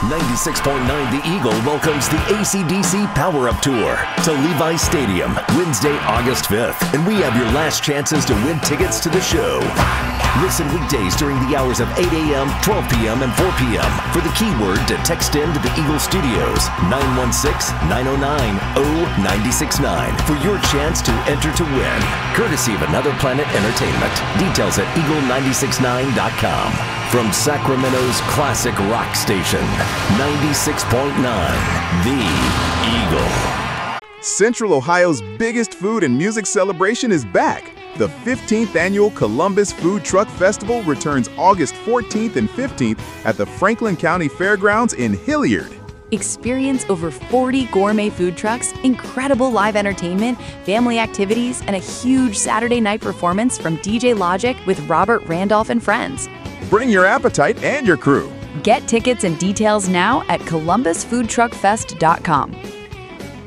96.9 The Eagle welcomes the AC/DC Power Up Tour to Levi's Stadium, Wednesday, August 5th. And we have your last chances to win tickets to the show. Listen weekdays during the hours of 8 a.m., 12 p.m., and 4 p.m. for the keyword to text in to the Eagle Studios, 916-909-0969 for your chance to enter to win. Courtesy of Another Planet Entertainment. Details at eagle969.com. From Sacramento's classic rock station, 96.9 The Eagle. Central Ohio's biggest food and music celebration is back. The 15th annual Columbus Food Truck Festival returns August 14th and 15th at the Franklin County Fairgrounds in Hilliard. Experience over 40 gourmet food trucks, incredible live entertainment, family activities, and a huge Saturday night performance from DJ Logic with Robert Randolph and friends. Bring your appetite and your crew. Get tickets and details now at columbusfoodtruckfest.com.